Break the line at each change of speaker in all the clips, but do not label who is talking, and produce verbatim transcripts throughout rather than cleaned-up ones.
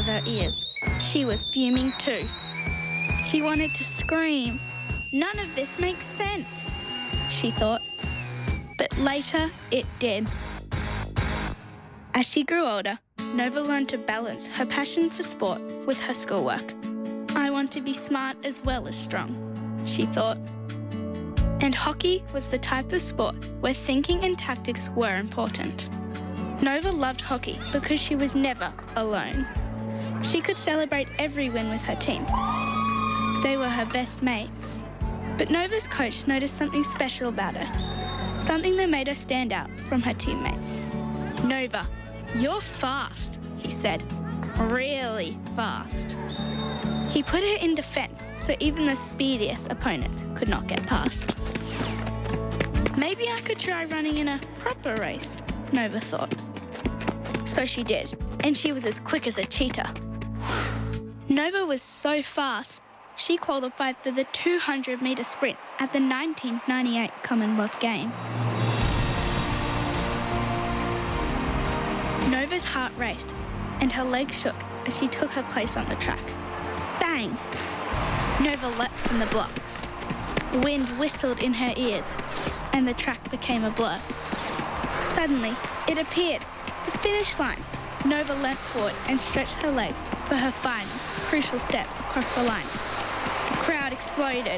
of her ears. She was fuming too. She wanted to scream. None of this makes sense, she thought. But later it did. As she grew older, Nova learned to balance her passion for sport with her schoolwork. I want to be smart as well as strong, she thought. And hockey was the type of sport where thinking and tactics were important. Nova loved hockey because she was never alone. She could celebrate every win with her team. They were her best mates. But Nova's coach noticed something special about her, something that made her stand out from her teammates. "Nova, you're fast," he said. "Really fast." He put her in defence so even the speediest opponents could not get past. Maybe I could try running in a proper race, Nova thought. So she did, and she was as quick as a cheetah. Nova was so fast, she qualified for the two hundred metre sprint at the nineteen ninety-eight Commonwealth Games. Nova's heart raced, and her legs shook as she took her place on the track. Bang! Nova leapt from the blocks. Wind whistled in her ears, and the track became a blur. Suddenly, it appeared, the finish line. Nova leapt forward and stretched her legs for her final, crucial step across the line. The crowd exploded.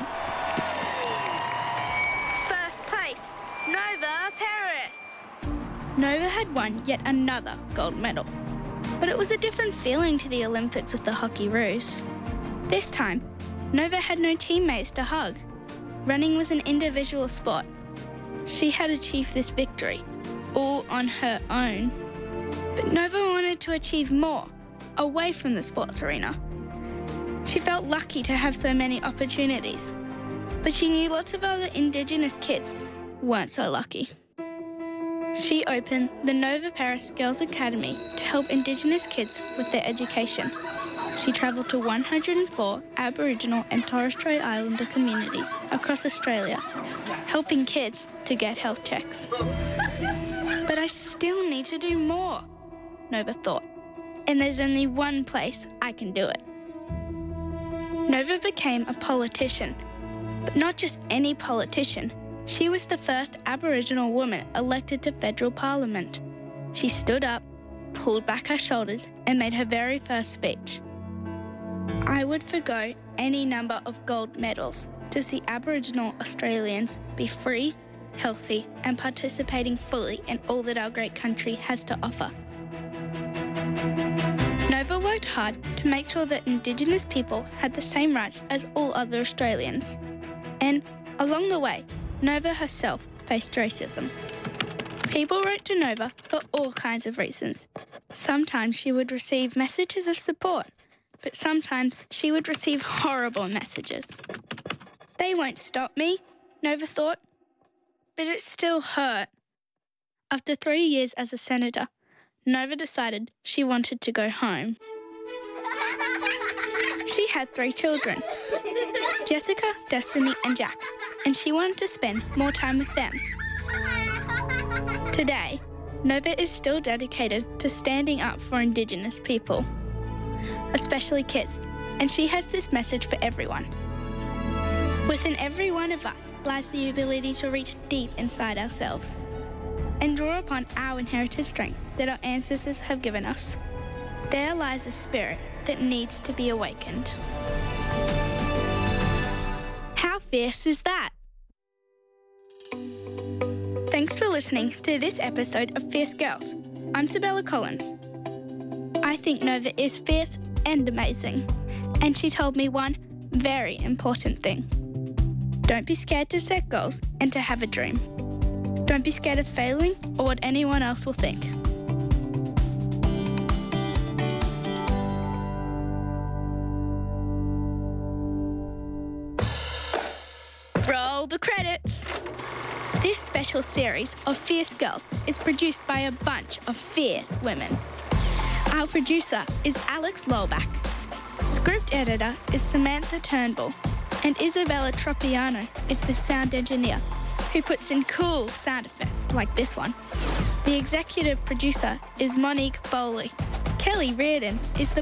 First place, Nova Paris! Nova had won yet another gold medal. But it was a different feeling to the Olympics with the Hockey Roos. This time, Nova had no teammates to hug. Running was an individual sport. She had achieved this victory, all on her own. But Nova wanted to achieve more, away from the sports arena. She felt lucky to have so many opportunities, but she knew lots of other Indigenous kids weren't so lucky. She opened the Nova Paris Girls Academy to help Indigenous kids with their education. She travelled to one hundred four Aboriginal and Torres Strait Islander communities across Australia, helping kids to get health checks. But I still need to do more, Nova thought, and there's only one place I can do it. Nova became a politician, but not just any politician. She was the first Aboriginal woman elected to federal parliament. She stood up, pulled back her shoulders, and made her very first speech. "I would forgo any number of gold medals to see Aboriginal Australians be free, healthy, and participating fully in all that our great country has to offer." Nova worked hard to make sure that Indigenous people had the same rights as all other Australians. And along the way, Nova herself faced racism. People wrote to Nova for all kinds of reasons. Sometimes she would receive messages of support, but sometimes she would receive horrible messages. They won't stop me, Nova thought. But it still hurt. After three years as a senator, Nova decided she wanted to go home. She had three children, Jessica, Destiny and Jack, and she wanted to spend more time with them. Today, Nova is still dedicated to standing up for Indigenous people, especially kids, and she has this message for everyone. Within every one of us lies the ability to reach deep inside ourselves and draw upon our inherited strength that our ancestors have given us. There lies a spirit that needs to be awakened. How fierce is that? Thanks for listening to this episode of Fierce Girls. I'm Sabella Collins. I think Nova is fierce and amazing, and she told me one very important thing. Don't be scared to set goals and to have a dream. Don't be scared of failing or what anyone else will think. Roll the credits. This special series of Fierce Girls is produced by a bunch of fierce women. Our producer is Alex Lolback. Script editor is Samantha Turnbull. And Isabella Tropiano is the sound engineer, who puts in cool sound effects like this one. The executive producer is Monique Bowley. Kelly Reardon is the